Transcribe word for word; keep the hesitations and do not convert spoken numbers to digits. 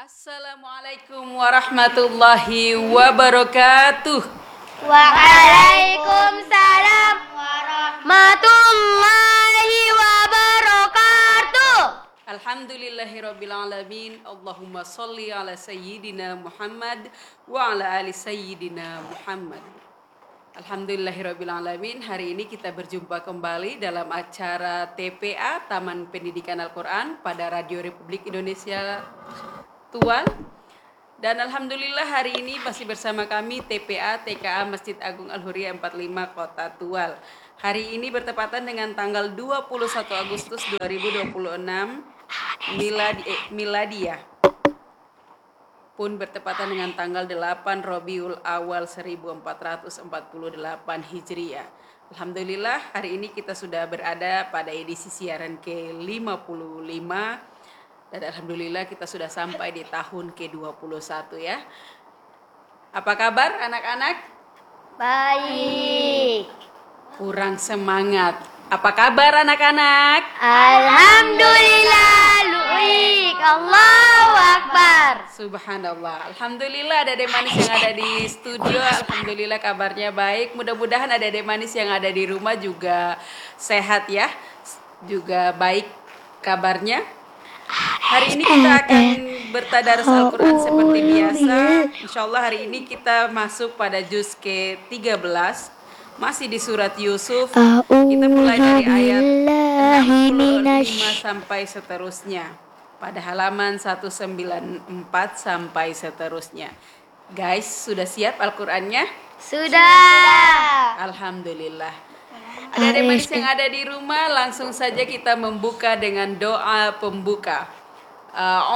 Assalamualaikum warahmatullahi wabarakatuh. Waalaikumsalam warahmatullahi wabarakatuh. Alhamdulillahirabbil alamin. Allahumma sholli ala sayyidina Muhammad wa ala ali sayyidina Muhammad. Alhamdulillahirabbil alamin. Hari ini kita berjumpa kembali dalam acara T P A Taman Pendidikan Al-Qur'an pada Radio Republik Indonesia Tual. Dan alhamdulillah hari ini masih bersama kami T P A T K A Masjid Agung Al-Huriyah empat puluh lima Kota Tual. Hari ini bertepatan dengan tanggal dua puluh satu Agustus dua ribu dua puluh enam miladi, eh, Miladiah. Pun bertepatan dengan tanggal delapan Rabiul Awal seribu empat ratus empat puluh delapan Hijriah. Alhamdulillah hari ini kita sudah berada pada edisi siaran ke lima puluh lima. Dan alhamdulillah kita sudah sampai di tahun ke dua puluh satu ya. Apa kabar anak-anak? Baik. Kurang semangat. Apa kabar anak-anak? Alhamdulillah, luik. Allahu Akbar. Subhanallah. Alhamdulillah ada Dek Manis yang ada di studio. Alhamdulillah kabarnya baik. Mudah-mudahan ada Dek Manis yang ada di rumah juga sehat ya. Juga baik kabarnya. Hari ini kita akan bertadarus Al-Quran seperti biasa. Insyaallah hari ini kita masuk pada juz ke tiga belas. Masih di surat Yusuf. Kita mulai dari ayat enam puluh lima sampai seterusnya. Pada halaman seratus sembilan puluh empat sampai seterusnya. Guys, sudah siap Al-Qur'annya? Sudah. Alhamdulillah. Ada Dek Manis yang ada di rumah, langsung saja kita membuka dengan doa pembuka.